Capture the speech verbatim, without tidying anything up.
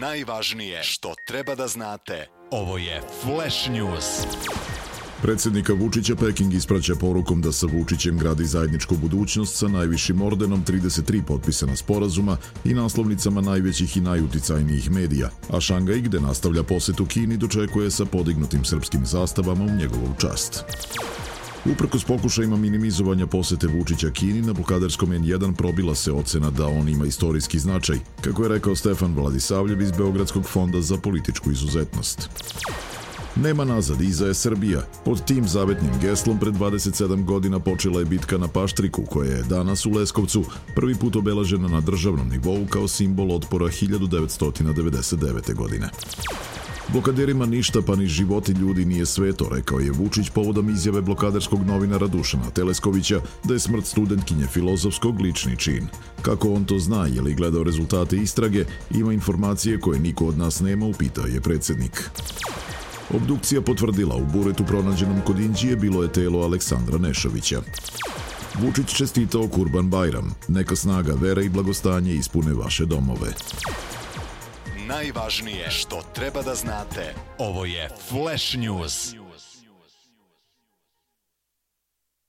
Najvažnije što treba da znate. Ovo je Flash News. Predsjednika Vučića Peking ispraća porukom da sa Vučićem gradi zajedničku budućnost sa najvišim ordenom trideset tri potpisana sporazuma i naslovnicama najvećih i najuticajnijih medija, a Šangaj, gde nastavlja posetu Kini, dočekuje sa podignutim srpskim zastavama u njegovu čast. Uprkos pokušajima minimizovanja posete Vučića Kini, na blokadarskom en jedan probila se ocena da on ima istorijski značaj, kako je rekao Stefan Vladisavljev iz Beogradskog fonda za političku izuzetnost. Nema nazad, iza je Srbija. Pod tim zavetnim geslom pred dvadeset sedam godina počela je bitka na Paštriku, koja je danas u Leskovcu prvi put obeležena na državnom nivou kao simbol otpora hiljadu devetsto devedeset devete. godine. Blokaderima ništa pa ni životi ljudi nije sveto, rekao je Vučić povodom izjave blokaderskog novinara Dušana Teleskovića da je smrt studentkinje filozofskog lični čin. Kako on to zna, je li gledao rezultate istrage, ima informacije koje niko od nas nema, upitao je predsjednik. Obdukcija potvrdila, u buretu pronađenom kod Inđije bilo je telo Aleksandra Nešovića. Vučić čestitao Kurban Bajram. Neka snaga, vera i blagostanje ispune vaše domove. Najvažnije što treba da znate. Ovo je Flash News.